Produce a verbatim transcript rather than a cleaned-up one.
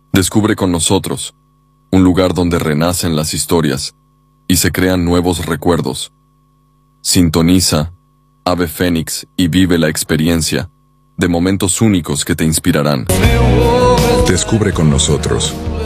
Descubre con nosotros un lugar donde renacen las historias y se crean nuevos recuerdos. Sintoniza Ave Fénix y vive la experiencia de momentos únicos que te inspirarán. Descubre con nosotros